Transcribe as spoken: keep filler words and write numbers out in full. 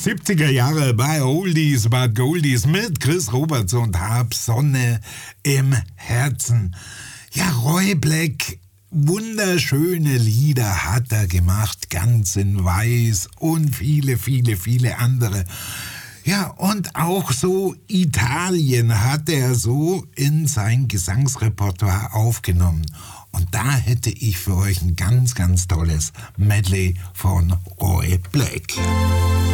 siebziger Jahre bei Oldies but Goldies mit Chris Roberts und hab Sonne im Herzen. Ja, Roy Black, wunderschöne Lieder hat er gemacht, ganz in Weiß und viele, viele, viele andere. Ja, und auch so Italien hat er so in sein Gesangsrepertoire aufgenommen. Und da hätte ich für euch ein ganz, ganz tolles Medley von Roy Black.